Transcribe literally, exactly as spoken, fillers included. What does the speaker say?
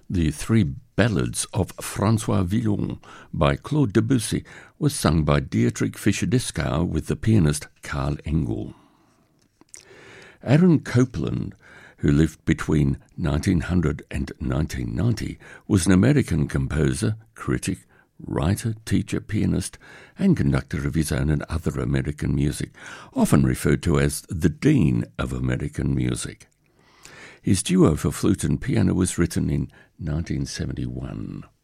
The Three Ballads of François Villon by Claude Debussy was sung by Dietrich Fischer-Dieskau with the pianist Karl Engel. Aaron Copland, who lived between nineteen hundred and nineteen ninety, was an American composer, critic, writer, teacher, pianist, and conductor of his own and other American music, often referred to as the Dean of American Music. His duo for flute and piano was written in nineteen seventy-one.